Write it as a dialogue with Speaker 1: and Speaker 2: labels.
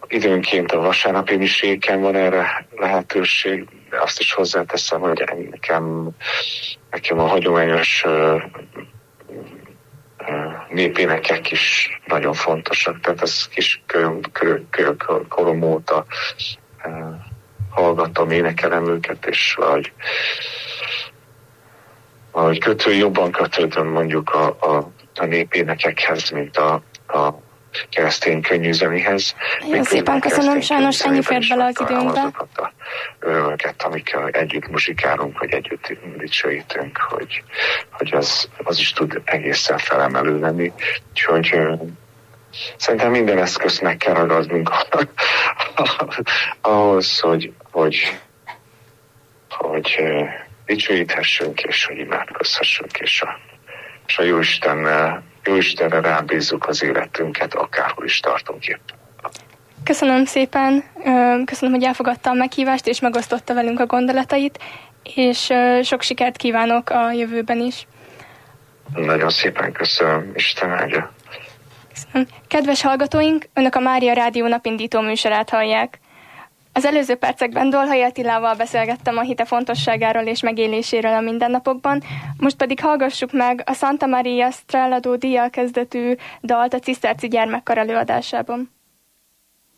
Speaker 1: Időnként a vasárnapi miséken van erre lehetőség, de azt is hozzáteszem, hogy nekem a hagyományos népénekek is nagyon fontosak, tehát ez kis korom óta hallgatom, énekelem őket, és valahogy jobban kötődöm mondjuk a népénekekhez, mint a keresztény könnyűzenihez.
Speaker 2: Nagyon szépen köszönöm, sajnos ennyi fért bele az időnkbe.
Speaker 1: Azokat a örömöket, amikkel együtt muzsikálunk, vagy együtt dicsőítünk, hogy az is tud egészen felemelő lenni. Úgyhogy szerintem minden eszközt meg kell ragadnunk ahhoz, hogy dicsőíthessünk, és hogy imádkozhassunk, és a Jóistenre rábízzuk az életünket, akárhol is tartunk éppen.
Speaker 2: Köszönöm szépen, köszönöm, hogy elfogadta a meghívást, és megosztotta velünk a gondolatait, és sok sikert kívánok a jövőben is.
Speaker 1: Nagyon szépen köszönöm, Isten áldja.
Speaker 2: Köszönöm. Kedves hallgatóink, Önök a Mária Rádió napindító műsorát hallják. Az előző percekben Dolhai Attilával beszélgettem a hite fontosságáról és megéléséről a mindennapokban, most pedig hallgassuk meg a Santa Maria Strellado díjjal kezdetű dalt a Ciszterci Gyermekkar előadásában.